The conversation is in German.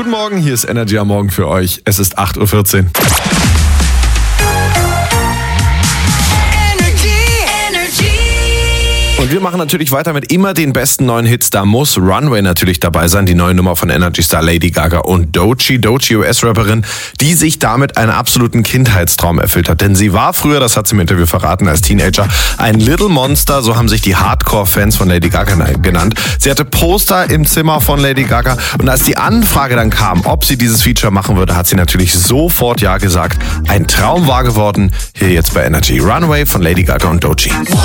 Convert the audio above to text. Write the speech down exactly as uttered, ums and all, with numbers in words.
Guten Morgen, hier ist Energy am Morgen für euch. Es ist acht Uhr vierzehn. Und wir machen natürlich weiter mit immer den besten neuen Hits. Da muss Runway natürlich dabei sein, die neue Nummer von Energy Star Lady Gaga und Doechii. Doechii, U S-Rapperin, die sich damit einen absoluten Kindheitstraum erfüllt hat. Denn sie war früher, das hat sie im Interview verraten, als Teenager ein Little Monster, so haben sich die Hardcore-Fans von Lady Gaga genannt. Sie hatte Poster im Zimmer von Lady Gaga und als die Anfrage dann kam, ob sie dieses Feature machen würde, hat sie natürlich sofort Ja gesagt. Ein Traum wahr geworden, hier jetzt bei Energy. Runway von Lady Gaga und Doechii.